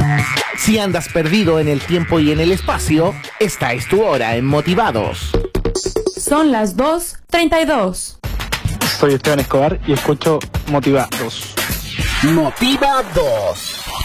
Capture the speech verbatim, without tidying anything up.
Si andas perdido en el tiempo y en el espacio, esta es tu hora en Motivados. Son las dos treinta y dos. Soy Esteban Escobar y escucho Motivados. Motivados.